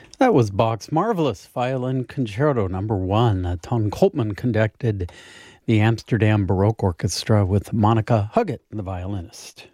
That was Bach's marvelous Violin Concerto Number 1. Ton Coltman conducted the Amsterdam Baroque Orchestra with Monica Huggett, the violinist.